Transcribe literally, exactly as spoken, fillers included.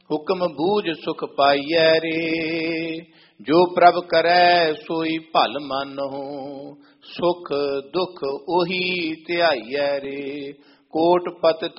ਹੁਕਮ ਬੂਝ ਸੁਖ ਪਾਈਐ ਰੇ। ਜੋ ਪ੍ਰਭ ਕਰੈ ਸੋਈ ਭਲ ਮਾਨਹੁ, ਸੁਖ ਦੁਖ ਉਹੀ ਧਿਆਈਐ ਰੇ। ਕੋਟ ਪਤਿਤ